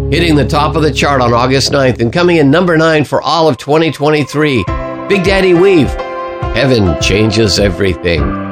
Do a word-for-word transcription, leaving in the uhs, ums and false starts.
hitting the top of the chart on August ninth and coming in number nine for all of twenty twenty-three. Big Daddy Weave, Heaven Changes Everything.